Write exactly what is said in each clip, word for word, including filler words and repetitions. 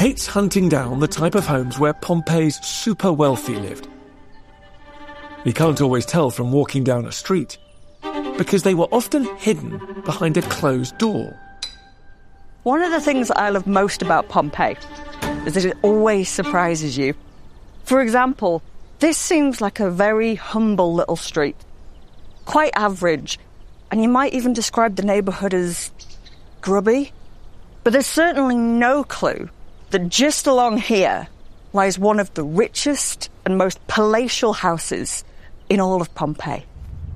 Kate's hunting down the type of homes where Pompey's super wealthy lived. You can't always tell from walking down a street, because they were often hidden behind a closed door. One of the things I love most about Pompeii is that it always surprises you. For example, this seems like a very humble little street, quite average, and you might even describe the neighbourhood as grubby. But there's certainly no clue that just along here lies one of the richest and most palatial houses in all of Pompeii.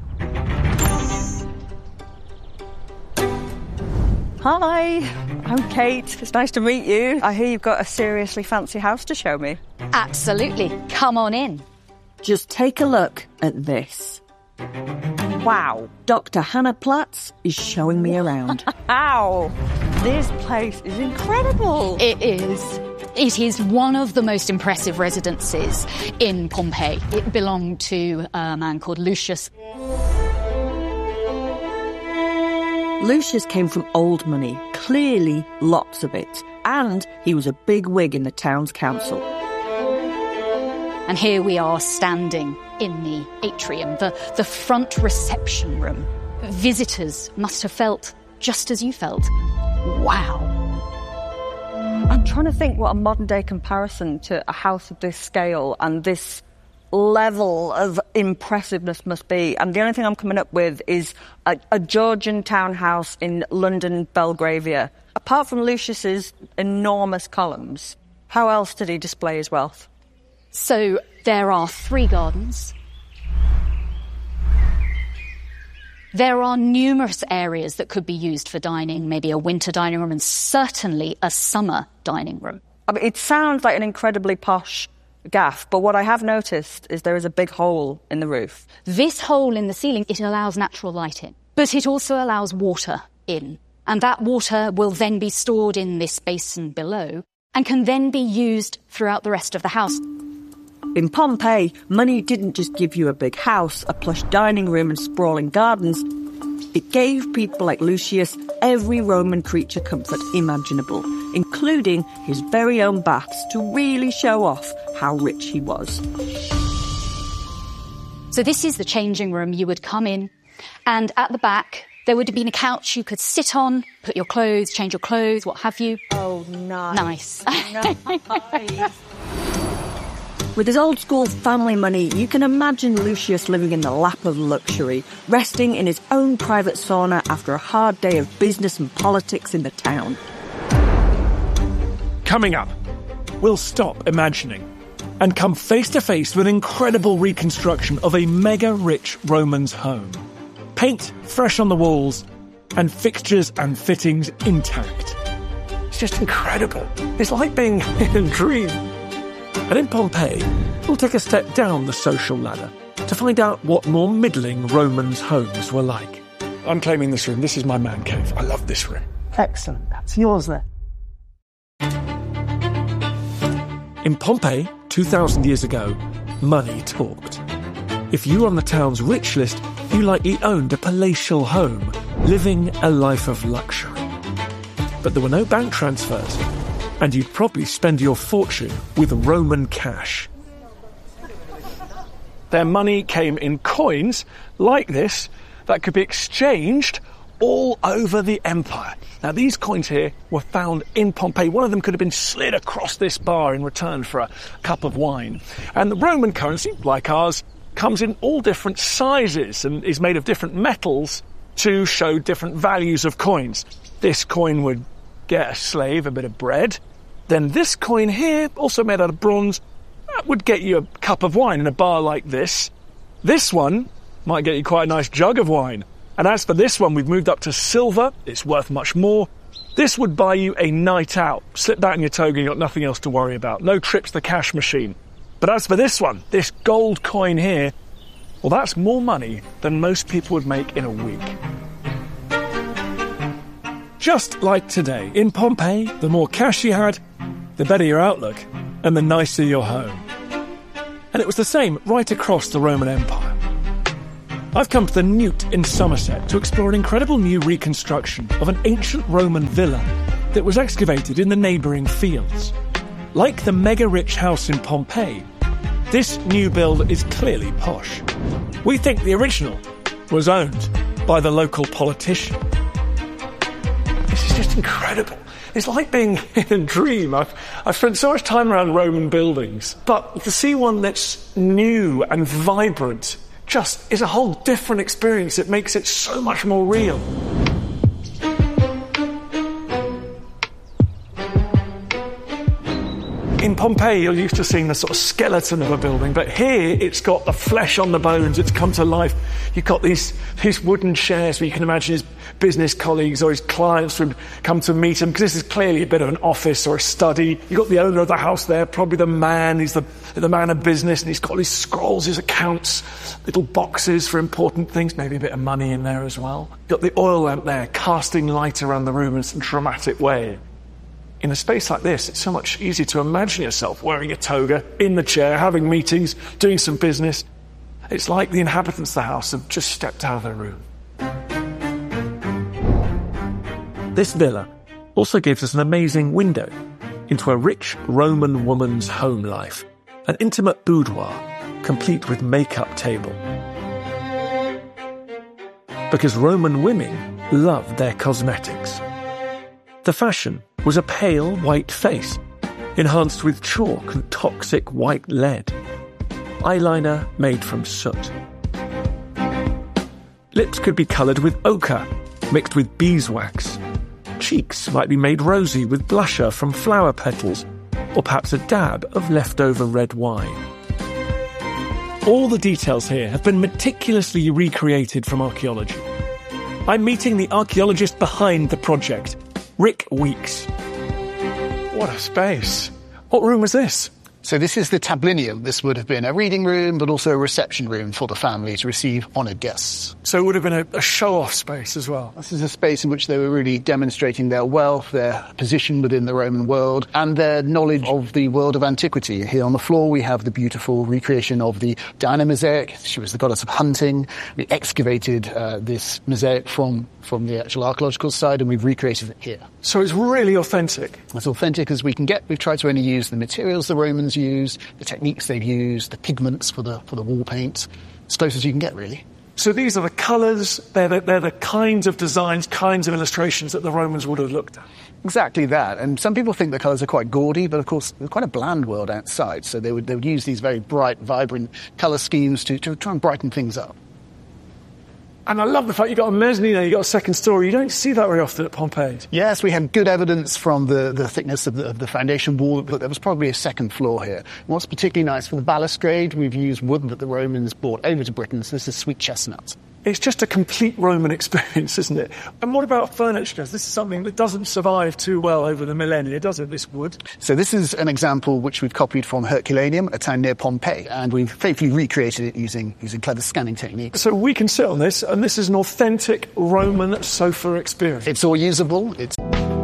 Hi, I'm Kate. It's nice to meet you. I hear you've got a seriously fancy house to show me. Absolutely. Come on in. Just take a look at this. Wow. Doctor Hannah Platz is showing me around. Wow. This place is incredible. It is. It is one of the most impressive residences in Pompeii. It belonged to a man called Lucius. Lucius came from old money, clearly lots of it, and he was a big wig in the town's council. And here we are standing in the atrium, the, the front reception room. Visitors must have felt just as you felt. Wow. I'm trying to think what a modern-day comparison to a house of this scale and this level of impressiveness must be. And the only thing I'm coming up with is a, a Georgian townhouse in London, Belgravia. Apart from Lucius's enormous columns, how else did he display his wealth? So there are three gardens. There are numerous areas that could be used for dining, maybe a winter dining room and certainly a summer dining room. I mean, it sounds like an incredibly posh gaff, but what I have noticed is there is a big hole in the roof. This hole in the ceiling, it allows natural light in, but it also allows water in. And that water will then be stored in this basin below and can then be used throughout the rest of the house. In Pompeii, money didn't just give you a big house, a plush dining room and sprawling gardens. It gave people like Lucius every Roman creature comfort imaginable, including his very own baths to really show off how rich he was. So this is the changing room. You would come in, and at the back there would have been a couch you could sit on, put your clothes, change your clothes, what have you. Oh, nice. Nice. Nice. With his old-school family money, you can imagine Lucius living in the lap of luxury, resting in his own private sauna after a hard day of business and politics in the town. Coming up, we'll stop imagining and come face to face with an incredible reconstruction of a mega-rich Roman's home. Paint fresh on the walls and fixtures and fittings intact. It's just incredible. It's like being in a dream. And in Pompeii, we'll take a step down the social ladder to find out what more middling Romans' homes were like. I'm claiming this room. This is my man cave. I love this room. Excellent. That's yours there. In Pompeii, two thousand years ago, money talked. If you were on the town's rich list, you likely owned a palatial home, living a life of luxury. But there were no bank transfers, and you'd probably spend your fortune with Roman cash. Their money came in coins like this that could be exchanged all over the empire. Now, these coins here were found in Pompeii. One of them could have been slid across this bar in return for a cup of wine. And the Roman currency, like ours, comes in all different sizes and is made of different metals to show different values of coins. This coin would get a slave a bit of bread. Then this coin here, also made out of bronze, that would get you a cup of wine in a bar like this. This one might get you quite a nice jug of wine. And as for this one, we've moved up to silver. It's worth much more. This would buy you a night out. Slip that in your toga, you've got nothing else to worry about. No trips to the cash machine. But as for this one, this gold coin here, well, that's more money than most people would make in a week. Just like today, in Pompeii, the more cash you had, the better your outlook, and the nicer your home. And it was the same right across the Roman Empire. I've come to the Newt in Somerset to explore an incredible new reconstruction of an ancient Roman villa that was excavated in the neighbouring fields. Like the mega-rich house in Pompeii, this new build is clearly posh. We think the original was owned by the local politician. This is just incredible. It's like being in a dream. I've, I've spent so much time around Roman buildings, but to see one that's new and vibrant just is a whole different experience. It makes it so much more real. In Pompeii, you're used to seeing the sort of skeleton of a building, but here it's got the flesh on the bones, it's come to life. You've got these, these wooden chairs where you can imagine his business colleagues or his clients would come to meet him, because this is clearly a bit of an office or a study. You've got the owner of the house there, probably the man, he's the, the man of business, and he's got his scrolls, his accounts, little boxes for important things, maybe a bit of money in there as well. You've got the oil lamp there, casting light around the room in some dramatic way. In a space like this, it's so much easier to imagine yourself wearing a toga, in the chair, having meetings, doing some business. It's like the inhabitants of the house have just stepped out of their room. This villa also gives us an amazing window into a rich Roman woman's home life, an intimate boudoir, complete with makeup table. Because Roman women loved their cosmetics. The fashion was a pale white face, enhanced with chalk and toxic white lead. Eyeliner made from soot. Lips could be coloured with ochre, mixed with beeswax. Cheeks might be made rosy with blusher from flower petals, or perhaps a dab of leftover red wine. All the details here have been meticulously recreated from archaeology. I'm meeting the archaeologist behind the project, Rick Weeks. What a space. What room was this? So this is the tablinum. This would have been a reading room, but also a reception room for the family to receive honoured guests. So it would have been a, a show-off space as well. This is a space in which they were really demonstrating their wealth, their position within the Roman world, and their knowledge of the world of antiquity. Here on the floor we have the beautiful recreation of the Diana mosaic. She was the goddess of hunting. We excavated uh, this mosaic from, from the actual archaeological side, and we've recreated it here. So it's really authentic. As authentic as we can get. We've tried to only use the materials the Romans used, the techniques they've used, the pigments for the for the wall paints, as close as you can get, really. So these are the colours, they're the, they're the kinds of designs, kinds of illustrations that the Romans would have looked at. Exactly that. And some people think the colours are quite gaudy, but of course they're quite a bland world outside, so they would they would use these very bright, vibrant colour schemes to, to try and brighten things up. And I love the fact you've got a mezzanine, you've got a second story. You don't see that very often at Pompeii. Yes, we have good evidence from the, the thickness of the, of the foundation wall that there was probably a second floor here. And what's particularly nice for the balustrade, we've used wood that the Romans brought over to Britain, so this is sweet chestnut. It's just a complete Roman experience, isn't it? And what about furniture? This is something that doesn't survive too well over the millennia, does it, this wood? So this is an example which we've copied from Herculaneum, a town near Pompeii, and we've faithfully recreated it using, using clever scanning techniques. So we can sit on this, and this is an authentic Roman sofa experience. It's all usable. It's...